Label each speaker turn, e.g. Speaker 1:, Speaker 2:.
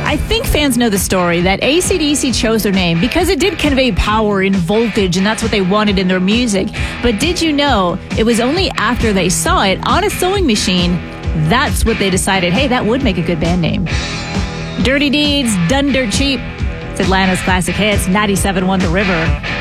Speaker 1: I think fans know the story that AC/DC chose their name because it did convey power and voltage, and that's what they wanted in their music. But did you know it was only after they saw it on a sewing machine, that's what they decided, hey, that would make a good band name. Dirty Deeds, Done Dirt Cheap. It's Atlanta's Classic Hits, 97.1 The River.